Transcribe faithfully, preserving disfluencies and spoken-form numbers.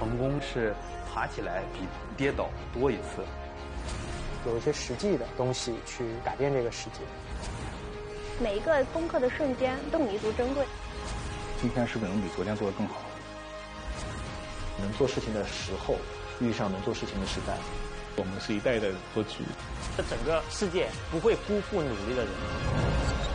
成功是爬起来比跌倒多一次。 有一些实际的东西去改变这个世界。 每一个攻克的瞬间都弥足珍贵。 今天是不是能比昨天做得更好？ 能做事情的时候遇上能做事情的时代， 我们是一代代的歌曲。 这整个世界不会辜负努力的人。